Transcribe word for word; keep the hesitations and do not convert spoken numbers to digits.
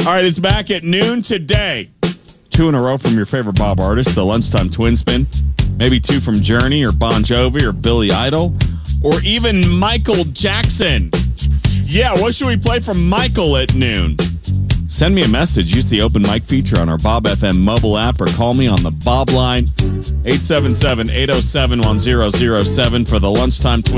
All right, it's back at noon today. Two in a row from your favorite Bob artist, the Lunchtime Twin Spin. Maybe two from Journey or Bon Jovi or Billy Idol or even Michael Jackson. Yeah, what should we play from Michael at noon? Send me a message. Use the open mic feature on our Bob F M mobile app or call me on the Bob line, eight seven seven, eight oh seven, one oh oh seven for the Lunchtime Twin